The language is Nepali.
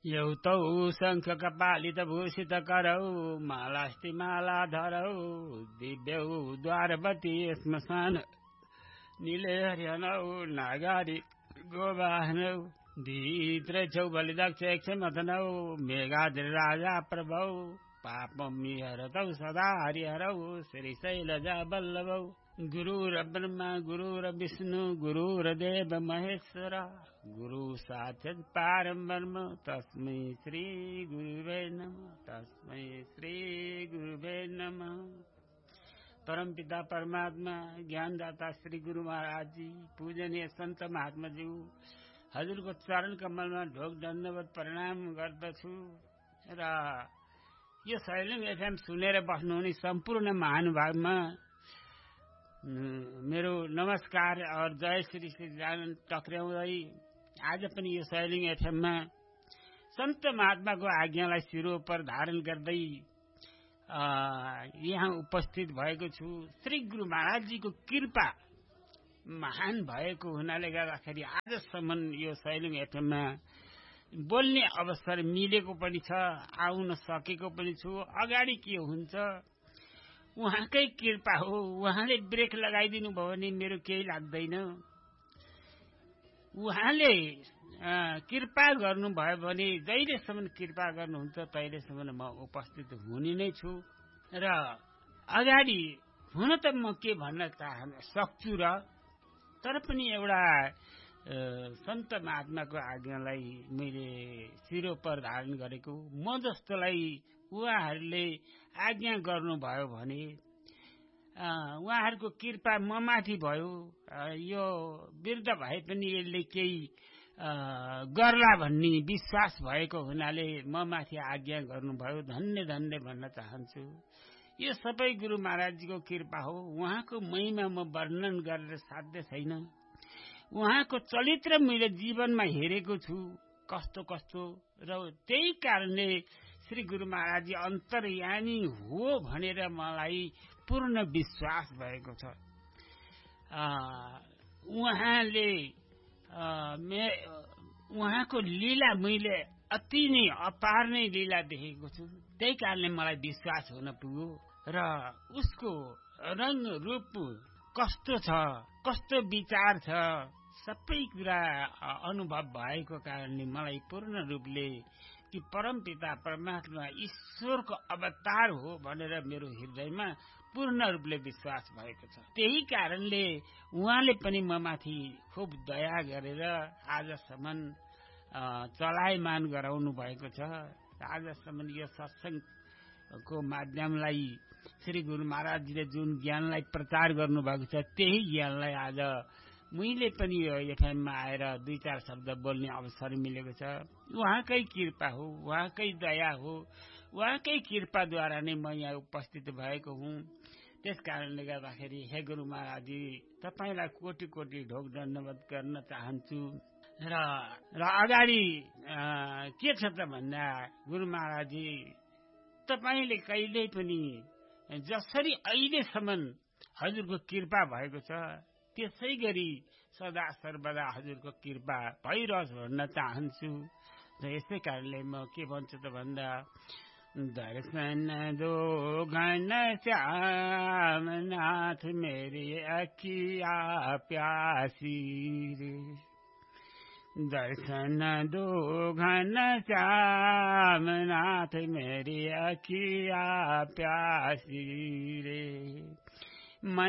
एउतौ शङ्ख कपालित भूषित करौ मालास्ति माला धरौ दिव्यौ द्वारवती श्मशान नीले हरियनौ नागारी गोवाहनौ धित्रैछौ बलिदक्ष क्षमथनौ मेघाद्रि राजा प्रभौ पापमी हरतौ सदा हरिहरौ श्रीशैलजा वल्लभौ गुरुर्ब्रह्मा गुरुर्विष्णु गुरुर्देव महेश्वर गुरु साक्षात् परं ब्रह्म तस्मै श्री गुरुवे नमः तस्मै श्री गुरुवे नमः। परमपिता परमात्मा ज्ञानदाता श्री गुरु महाराज जी पूजनीय संत महात्मा ज्यू हजुरको चरण कमलमा ढोक दण्डवत प्रणाम गर्दछु र यो सैलुङ एफएम सुनेर बस्नुहुने सम्पूर्ण महानुभावमा मेरो नमस्कार और जय श्री जान टक्र्याउँदै आज पनि यो सैलुङ एफएममा सन्त महात्माको आज्ञालाई शिरोपर धारण गर्दै यहाँ उपस्थित भएको छु। श्री गुरु महाराजजीको कृपा महान भएको हुनाले गर्दाखेरि आजसम्म यो सैलुङ एफएममा बोल्ने अवसर मिलेको पनि छ, आउन सकेको पनि छु। अगाडि के हुन्छ उहाँकै कृपा हो। उहाँले ब्रेक लगाइदिनु भयो भने मेरो केही लाग्दैन। उहाँले कृपा गर्नुभयो भने जहिलेसम्म कृपा गर्नुहुन्छ तहिलेसम्म म उपस्थित हुने नै छु र अगाडि हुन त म के भन्न सक्छु र तर पनि एउटा सन्त महात्माको आज्ञालाई मैले शिरोपर धारण गरेको म जस्तोलाई उहाँहरूले आज्ञा गर्नुभयो भने उहाँहरूको कृपा म माथि भयो। यो वृद्ध भए पनि यसले केही गर्ला भन्ने विश्वास भएको हुनाले म माथि आज्ञा गर्नुभयो। धन्य धन्य भन्न चाहन्छु। यो सबै गुरु महाराजजीको कृपा हो। उहाँको महिमा म वर्णन गरेर साध्य छैन। उहाँको चरित्र मैले जीवनमा हेरेको छु कस्तो कस्तो र त्यही कारणले श्री गुरु महाराज अन्तर्यामी हो भनेर मलाई पूर्ण विश्वास भएको छ। उहाँको लीला मैले अति नै अपार नै लीला देखेको छु। त्यही कारणले मलाई विश्वास हुन पुग्यो र उसको रंग रूप कस्तो छ कस्तो विचार छ सबै कुरा अनुभव भएको कारणले मलाई पूर्ण रूपले कि परमपिता परमात्मा ईश्वरको अवतार हो भनेर मेरो हृदयमा पूर्ण रूपले विश्वास भएको छ। त्यही कारणले उहाँले पनि म माथि खुब दया गरेर आजसम्म चलायमान गराउनु भएको छ। आजसम्म यो सत्संगको माध्यमलाई श्री गुरु महाराजजीले जुन ज्ञानलाई प्रचार गर्नुभएको छ त्यही ज्ञानलाई आज मैले पनि यो एफएममा आएर दुई चार शब्द बोल्ने अवसर मिलेको छ। उहाँकै कृपा हो, उहाँकै दया हो, उहाँकै कृपाद्वारा नै म यहाँ उपस्थित भएको हुँ। त्यस कारणले गर्दाखेरि हे गुरु महाराजजी तपाईलाई कोटि कोटि ढोक दण्डवत गर्न चाहन्छु र अगाडि के छ त भन्दा गुरु महाराजजी तपाईले कहिल्यै पनि जसरी अहिलेसम्म हजुरको कृपा भएको छ त्यसै गरी सदा सर्वदा हजुरको कृपा भइरहोस् भन्न चाहन्छु। र यसै कारणले म के भन्छु त भन्दा दर्शन दो घन श्याम नाथ मेरी अखिया प्यासी रे दर्शन दो घन श्याम नाथ मेरी अखिया प्यासी रे।